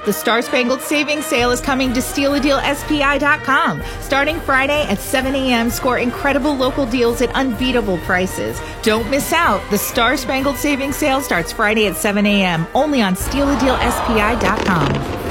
The Star Spangled Savings Sale is coming to StealADealSPI.com. Starting Friday at 7 a.m., score incredible local deals at unbeatable prices. Don't miss out. The Star Spangled Savings Sale starts Friday at 7 a.m., only on StealADealSPI.com.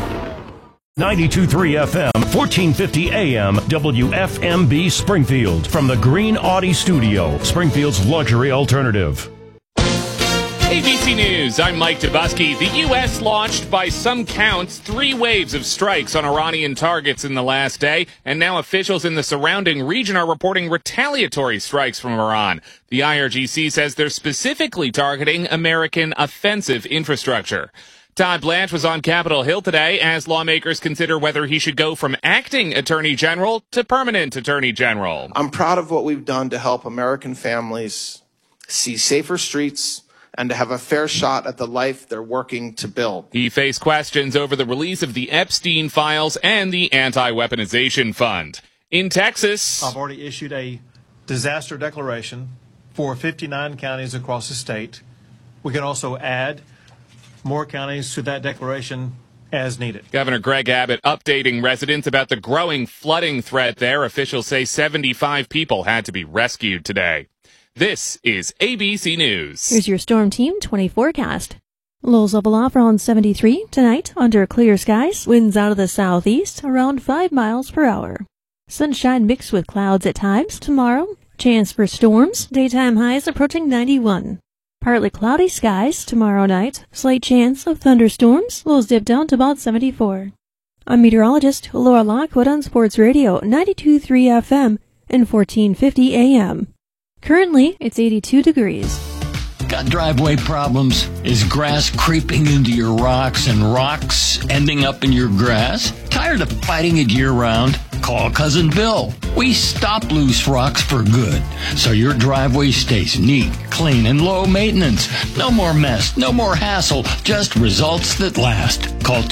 92.3 FM, 1450 AM, WFMB Springfield. From the Green Audi Studio, Springfield's luxury alternative. ABC News, I'm Mike Dubusky. The U.S. launched, by some counts, 3 waves of strikes on Iranian targets in the last day, and now officials in the surrounding region are reporting retaliatory strikes from Iran. The IRGC says they're specifically targeting American offensive infrastructure. Todd Blanche was on Capitol Hill today as lawmakers consider whether he should go from acting Attorney General to permanent Attorney General. I'm proud of what we've done to help American families see safer streets and to have a fair shot at the life they're working to build. He faced questions over the release of the Epstein files and the Anti-Weaponization Fund. In Texas, I've already issued a disaster declaration for 59 counties across the state. We can also add more counties to that declaration as needed. Governor Greg Abbott updating residents about the growing flooding threat there. Officials say 75 people had to be rescued today. This is ABC News. Here's your Storm Team 20 forecast. Lows level off around 73 tonight under clear skies. Winds out of the southeast around 5 miles per hour. Sunshine mixed with clouds at times tomorrow. Chance for storms. Daytime highs approaching 91. Partly cloudy skies tomorrow night. Slight chance of thunderstorms. Lows dip down to about 74. I'm meteorologist Laura Lockwood on Sports Radio 92.3 FM and 1450 AM. Currently, it's 82 degrees. Got driveway problems? Is grass creeping into your rocks and rocks ending up in your grass? Tired of fighting it year-round? Call Cousin Bill. We stop loose rocks for good, so your driveway stays neat, clean, and low maintenance. No more mess, no more hassle, just results that last. Call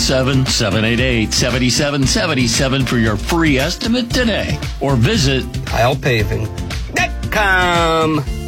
217-788-7777 for your free estimate today, or visit tilepaving.com.